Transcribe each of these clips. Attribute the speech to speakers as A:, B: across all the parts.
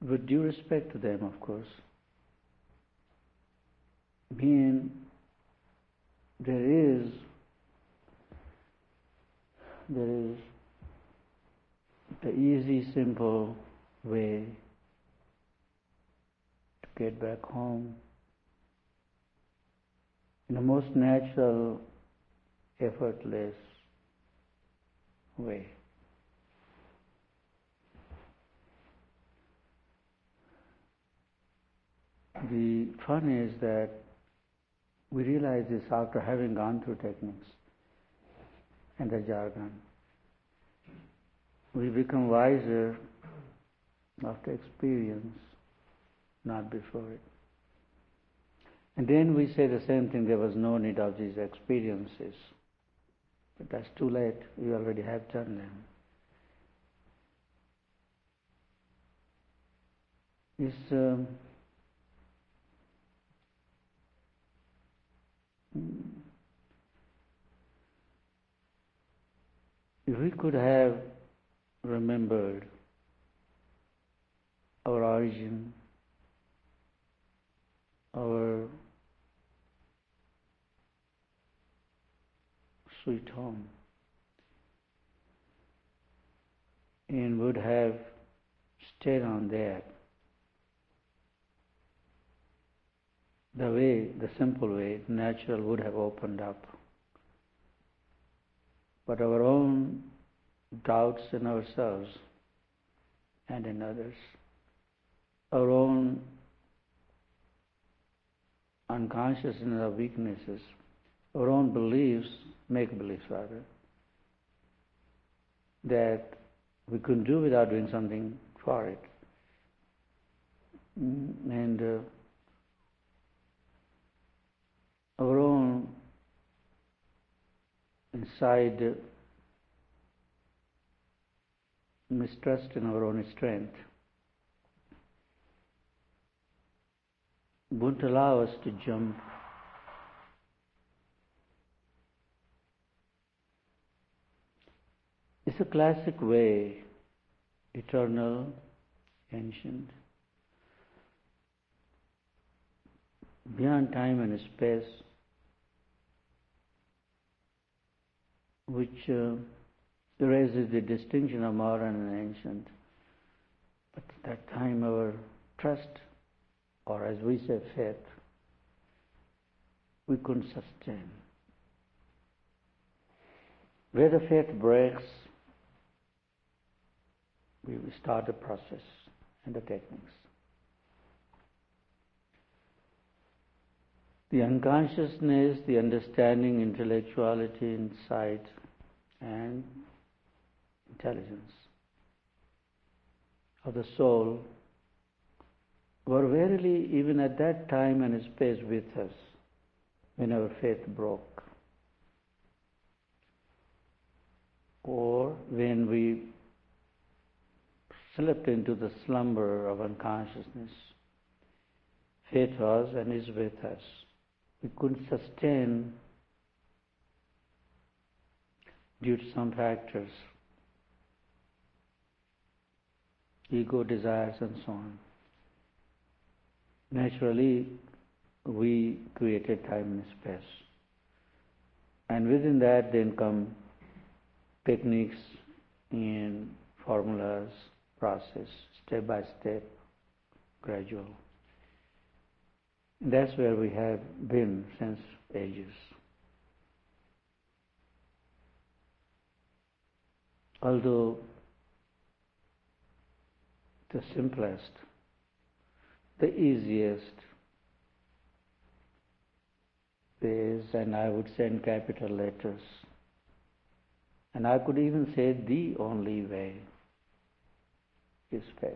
A: with due respect to them, of course. Being there is the easy, simple way to get back home in the most natural, effortless way. The fun is that we realize this after having gone through techniques and the jargon. We become wiser after experience, not before it. And then we say the same thing, there was no need of these experiences. But that's too late, you already have done them. If we could have remembered our origin, our sweet home, and would have stayed on that, the simple way, natural would have opened up. But our own doubts in ourselves and in others, our own unconsciousness of weaknesses, our own beliefs, make-beliefs rather, that we couldn't do without doing something for it. And our own inside mistrust in our own strength wouldn't allow us to jump. It's a classic way, eternal, ancient, beyond time and space, which erases the distinction of modern and ancient. But at that time our trust, or as we say faith, we couldn't sustain. Where the faith breaks, we start the process and the techniques. The unconsciousness, the understanding, intellectuality, insight, and intelligence of the soul were verily even at that time and space with us when our faith broke, or when we slipped into the slumber of unconsciousness. Faith was and is with us. We couldn't sustain due to some factors, ego, desires, and so on. Naturally, we created time and space. And within that then come techniques and formulas, process, step by step, gradual. And that's where we have been since ages. Although the simplest, the easiest is, and I would say in capital letters, and I could even say the only way, is faith.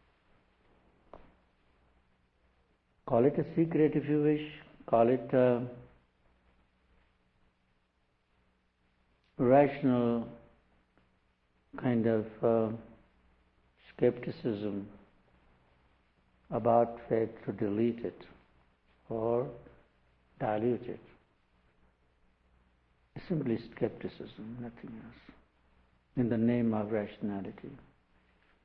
A: Call it a secret if you wish, call it a rational kind of skepticism about faith to delete it or dilute it. It's simply skepticism, nothing else, in the name of rationality.